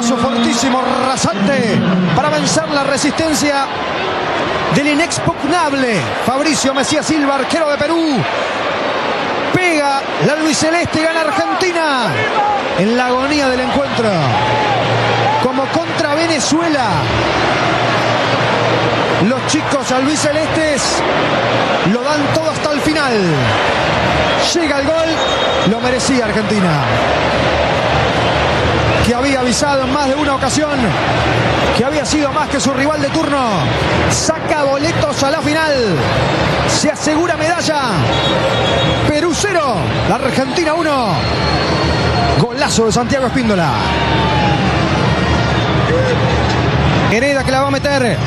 Brazo fortísimo, rasante, para vencer la resistencia del inexpugnable Fabricio Mesías Silva, arquero de Perú. Pega la albiceleste y gana Argentina en la agonía del encuentro. Como contra Venezuela, los chicos albicelestes lo dan todo hasta el final. Llega el gol, lo merecía Argentina, que había avisado en más de una ocasión que había sido más que su rival de turno. Saca boletos a la final, se asegura medalla. Perú 0, Argentina 1. Golazo de Santiago Espíndola. Hereda que la va a meter.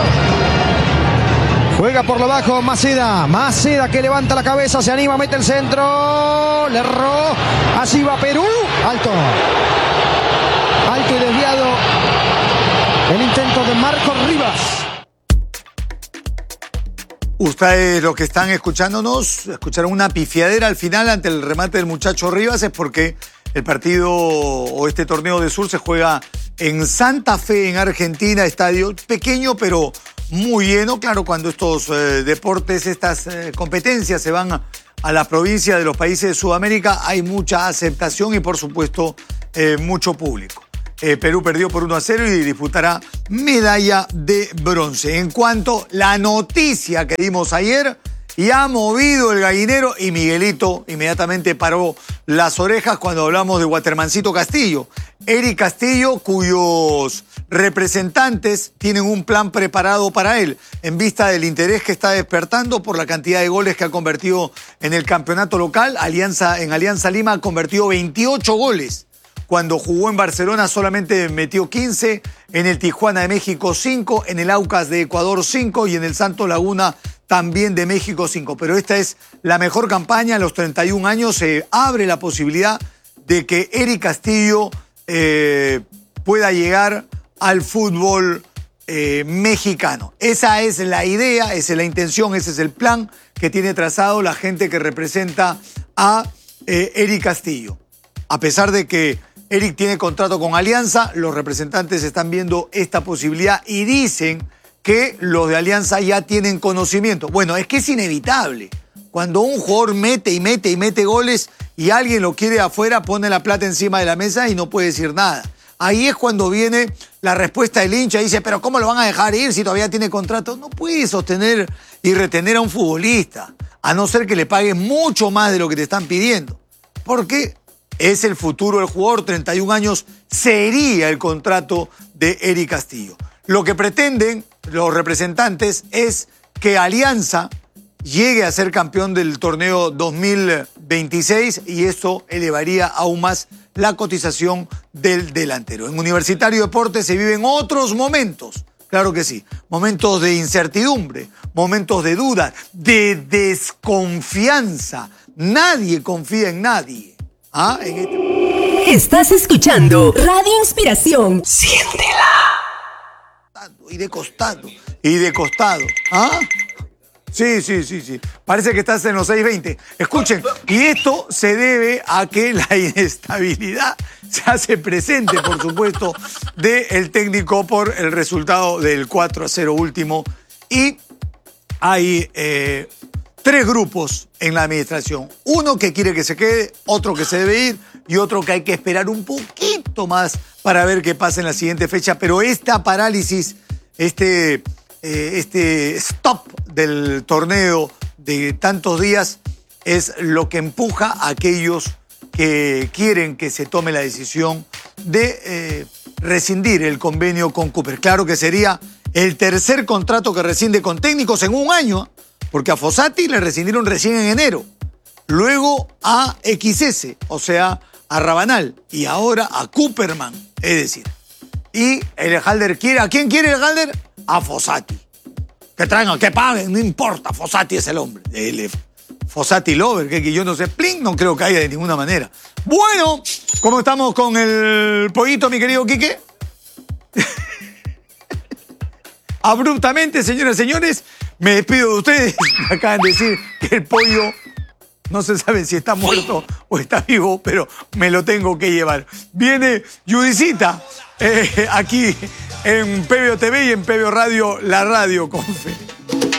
Juega por lo bajo Maceda. Maceda que levanta la cabeza, se anima, mete el centro. Le erró. Así va Perú. Alto. Alto y desviado. El intento de Marcos Rivas. Ustedes, los que están escuchándonos, escucharon una pifiadera al final ante el remate del muchacho Rivas. Es porque el partido o este torneo de Sur se juega en Santa Fe, en Argentina. Estadio pequeño, pero muy lleno. Claro, cuando estos deportes, estas competencias se van a la provincia de los países de Sudamérica, hay mucha aceptación y, por supuesto, mucho público. Perú perdió por 1-0 y disputará medalla de bronce. En cuanto a la noticia que dimos ayer, ya ha movido el gallinero y Miguelito inmediatamente paró las orejas cuando hablamos de Watermancito Castillo. Eric Castillo, cuyos representantes tienen un plan preparado para él, en vista del interés que está despertando por la cantidad de goles que ha convertido en el campeonato local. En Alianza Lima ha convertido 28 goles. Cuando jugó en Barcelona solamente metió 15, en el Tijuana de México 5, en el Aucas de Ecuador 5 y en el Santos Laguna también de México 5. Pero esta es la mejor campaña. A los 31 años se abre la posibilidad de que Eric Castillo pueda llegar al fútbol mexicano. Esa es la idea, esa es la intención, ese es el plan que tiene trazado la gente que representa a Eric Castillo. A pesar de que Eric tiene contrato con Alianza, los representantes están viendo esta posibilidad y dicen que los de Alianza ya tienen conocimiento. Bueno, es que es inevitable. Cuando un jugador mete y mete y mete goles y alguien lo quiere afuera, pone la plata encima de la mesa y no puede decir nada. Ahí es cuando viene la respuesta del hincha. Dice, pero ¿cómo lo van a dejar ir si todavía tiene contrato? No puede sostener y retener a un futbolista, a no ser que le paguen mucho más de lo que te están pidiendo. Porque es el futuro del jugador. 31 años sería el contrato de Eric Castillo. Lo que pretenden los representantes es que Alianza llegue a ser campeón del torneo 2026 y esto elevaría aún más la cotización del delantero. En Universitario de Deportes se viven otros momentos, claro que sí, momentos de incertidumbre, momentos de duda, de desconfianza. Nadie confía en nadie. ¿Ah? Estás escuchando Radio Inspiración. Siéntela. Y de costado. Y de costado. ¿Ah? Sí. Parece que estás en los 620. Escuchen, y esto se debe a que la inestabilidad se hace presente, por supuesto, del técnico por el resultado del 4-0 último. Y hay 3 grupos en la administración. Uno que quiere que se quede, otro que se debe ir y otro que hay que esperar un poquito más para ver qué pasa en la siguiente fecha. Pero esta parálisis, este stop del torneo de tantos días es lo que empuja a aquellos que quieren que se tome la decisión de rescindir el convenio con Cooper. Claro que sería el tercer contrato que rescinde con técnicos en un año, porque a Fossati le rescindieron recién en enero, luego a XS, o sea, a Rabanal, y ahora a Cooperman, es decir. Y el Halder quiere, ¿a quién quiere el Halder? A Fossati. Que traigan, que paguen, no importa, Fossati es el hombre. El Fossati Lover, que yo no sé, pling, no creo que haya de ninguna manera. Bueno, ¿cómo estamos con el pollito, mi querido Quique? Abruptamente, señoras y señores, me despido de ustedes. Me acaban de decir que el pollo No se sabe si está muerto o está vivo, pero me lo tengo que llevar. Viene Judicita aquí en PBO TV y en PBO Radio, la radio con fe.